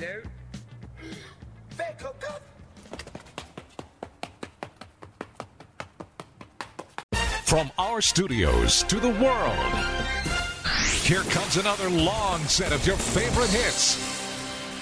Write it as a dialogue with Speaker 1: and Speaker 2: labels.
Speaker 1: Hello?
Speaker 2: From our studios to the world, here comes another long set of your favorite hits